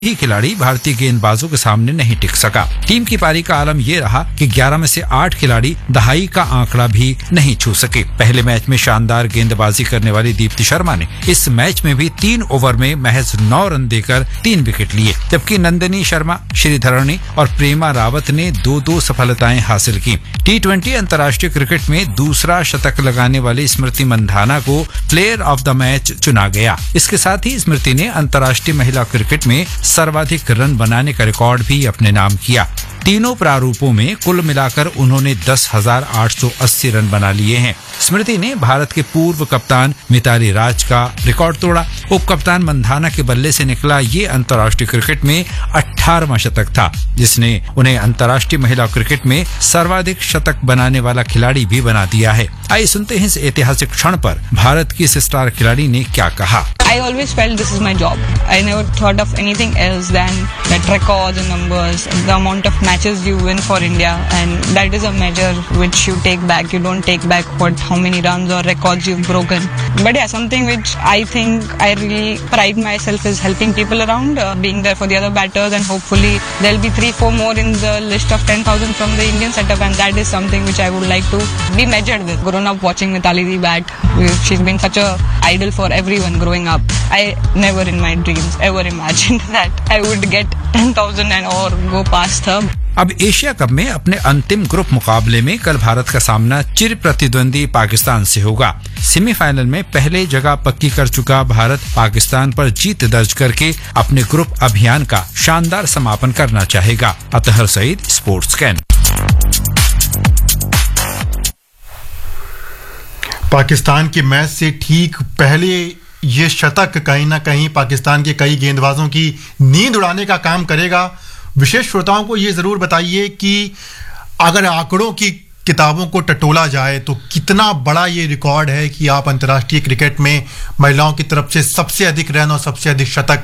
ही खिलाड़ी भारतीय गेंदबाजों के सामने नहीं टिक सका। टीम की पारी का आलम यह रहा कि 11 में से 8 खिलाड़ी दहाई का आंकड़ा भी नहीं छू सके। पहले मैच में शानदार गेंदबाजी करने वाली दीप्ति शर्मा ने इस मैच में भी 3 ओवर में महज 9 रन देकर 3 विकेट लिए, जबकि नंदिनी शर्मा, श्रीधरनी और प्रेमा रावत ने 2-2 सफलताएं हासिल की। T20 अंतर्राष्ट्रीय क्रिकेट में दूसरा शतक लगाने वाली स्मृति मंधाना को प्लेयर ऑफ द मैच चुना गया। इसके साथ ही स्मृति ने अंतर्राष्ट्रीय महिला क्रिकेट में सर्वाधिक रन बनाने का रिकॉर्ड भी अपने नाम किया। तीनों प्रारूपों में कुल मिलाकर उन्होंने 10,880 रन बना लिए हैं। स्मृति ने भारत के पूर्व कप्तान मिताली राज का रिकॉर्ड तोड़ा। उप कप्तान मंधाना के बल्ले से निकला ये अंतर्राष्ट्रीय क्रिकेट में 18वां शतक था, जिसने उन्हें अंतर्राष्ट्रीय महिला क्रिकेट में सर्वाधिक शतक बनाने वाला खिलाड़ी भी बना दिया है। आइए सुनते हैं इस ऐतिहासिक क्षण पर भारत की इस स्टार खिलाड़ी ने क्या कहा। I always felt this is my job. I never thought of anything else than that records and numbers, the amount of matches you win for India, and that is a measure which you take back. You don't take back how many runs or records you've broken. But yeah, something which I think I really pride myself is helping people around, being there for the other batters, and hopefully there'll be 3-4 more in the list of 10,000 from the Indian setup, and that is something which I would like to be measured with. Grown up watching Mithali Dee bat, she's been such a idol for everyone growing up. I never in my dreams ever imagined that I would get 10,000 and or go past her. अब Asia cup में अपने अंतिम group मुकाबले में कल भारत का सामना चिर प्रतिद्वंदी पाकिस्तान से होगा। सेमीफाइनल में पहले जगह पक्की कर चुका भारत पाकिस्तान पर जीत दर्ज करके अपने ग्रुप अभियान का शानदार समापन करना चाहेगा। Athar Saeed, sports can. पाकिस्तान के मैच से ठीक पहले ये शतक कहीं ना कहीं पाकिस्तान के कई गेंदबाजों की नींद उड़ाने का काम करेगा। विशेष श्रोताओं को ये जरूर बताइए कि अगर आंकड़ों की किताबों को टटोला जाए तो कितना बड़ा ये रिकॉर्ड है कि आप अंतर्राष्ट्रीय क्रिकेट में महिलाओं की तरफ से सबसे अधिक रन और सबसे अधिक शतक।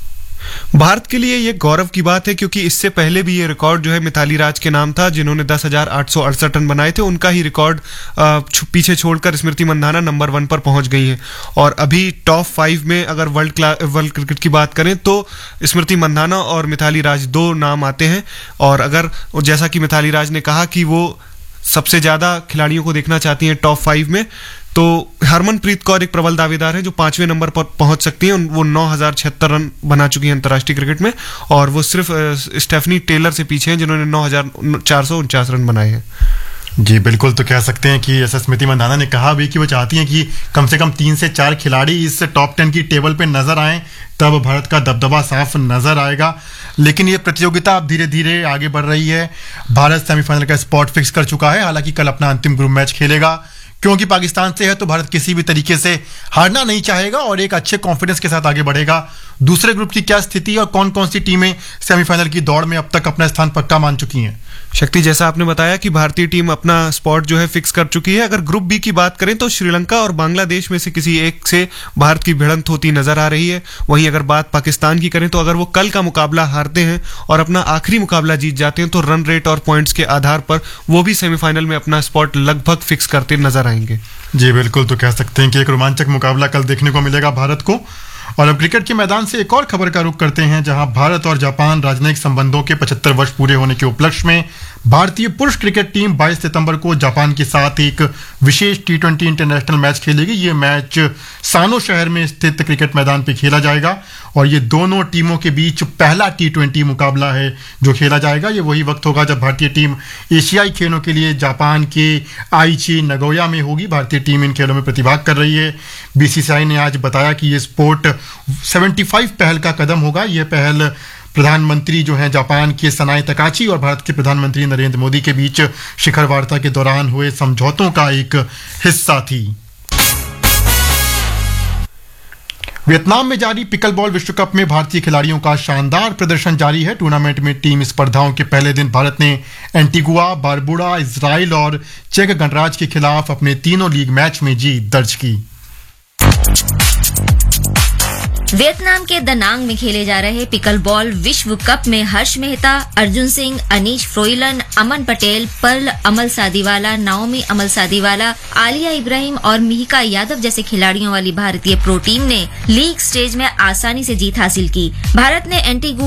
भारत के लिए ये गौरव की बात है, क्योंकि इससे पहले भी ये रिकॉर्ड जो है मिताली राज के नाम था, जिन्होंने 10,868 रन बनाए थे। उनका ही रिकॉर्ड पीछे छोड़कर स्मृति मंधाना नंबर 1 पर पहुंच गई है। और अभी टॉप 5 में अगर वर्ल्ड क्रिकेट की बात करें तो स्मृति मंधाना और मिताली राज 2 नाम आते हैं। और अगर जैसा कि मिताली राज ने कहा कि वो सबसे ज्यादा खिलाड़ियों को देखना चाहती हैं टॉप 5 में, तो हरमनप्रीत कौर एक प्रबल दावेदार है जो 5वें नंबर पर पहुंच सकती हैं। वो 9,076 रन बना चुकी हैं अंतर्राष्ट्रीय क्रिकेट में, और वो सिर्फ स्टेफनी टेलर से पीछे हैं जिन्होंने 9,449 रन बनाए हैं। जी बिल्कुल, तो कह सकते हैं कि ऐसा स्मृति मंधाना ने कहा भी कि वो चाहती हैं कि कम से कम 3 से 4 खिलाड़ी इस टॉप 10 की टेबल पे नजर आएं, तब भारत का दबदबा साफ नजर आएगा। लेकिन ये प्रतियोगिता अब धीरे धीरे आगे बढ़ रही है। भारत सेमीफाइनल का स्पॉट फिक्स कर चुका है। हालांकि कल अपना अंतिम ग्रुप मैच खेलेगा, क्योंकि पाकिस्तान से है तो भारत किसी भी तरीके से हारना नहीं चाहेगा और एक अच्छे कॉन्फिडेंस के साथ आगे बढ़ेगा। दूसरे ग्रुप की क्या स्थिति और कौन कौन सी टीमें सेमीफाइनल की दौड़ में अब तक अपना स्थान पक्का मान चुकी हैं? शक्ति, जैसा आपने बताया कि भारतीय टीम अपना स्पॉट जो है फिक्स कर चुकी है। अगर ग्रुप बी की बात करें तो श्रीलंका और बांग्लादेश में से किसी एक से भारत की भिड़ंत होती नजर आ रही है। वहीं अगर बात पाकिस्तान की करें तो अगर वो कल का मुकाबला हारते हैं और अपना आखिरी मुकाबला जीत जाते हैं तो रन रेट और पॉइंट्स के आधार पर वो भी सेमीफाइनल में अपना स्पॉट लगभग फिक्स करते नजर आएंगे। जी बिल्कुल, तो कह सकते हैं कि एक रोमांचक मुकाबला कल देखने को मिलेगा भारत को। और अब क्रिकेट के मैदान से एक और खबर का रुख करते हैं, जहां भारत और जापान राजनयिक संबंधों के 75 वर्ष पूरे होने के उपलक्ष्य में भारतीय पुरुष क्रिकेट टीम 22 सितंबर को जापान के साथ एक विशेष T20 इंटरनेशनल मैच खेलेगी। ये मैच सानो शहर में स्थित क्रिकेट मैदान पर खेला जाएगा और ये दोनों टीमों के बीच पहला T20 मुकाबला है जो खेला जाएगा। ये वही वक्त होगा जब भारतीय टीम एशियाई खेलों के लिए जापान के आईची नगोया में होगी। भारतीय टीम इन खेलों में प्रतिभाग कर रही है। BCCI ने आज बताया कि ये स्पोर्ट 75 पहल का कदम होगा। यह पहल प्रधानमंत्री जो है जापान के सनाए तकाची और भारत के प्रधानमंत्री नरेंद्र मोदी के बीच शिखर वार्ता के दौरान हुए समझौतों का एक हिस्सा थी। वियतनाम में जारी पिकलबॉल विश्व कप में भारतीय खिलाड़ियों का शानदार प्रदर्शन जारी है। टूर्नामेंट में टीम स्पर्धाओं के पहले दिन भारत ने एंटीगुआ, बारबुडा, इजराइल और चेक गणराज्य के खिलाफ अपने तीनों लीग मैच में जीत दर्ज की। वियतनाम के दनांग में खेले जा रहे पिकल बॉल विश्व कप में हर्ष मेहता, अर्जुन सिंह, अनीश फ्रोइलन, अमन पटेल, पर्ल अमल सादीवाला, नाओमी अमल सादीवाला, आलिया इब्राहिम और मिहिका यादव जैसे खिलाड़ियों वाली भारतीय प्रो टीम ने लीग स्टेज में आसानी से जीत हासिल की। भारत ने एंटीगुआ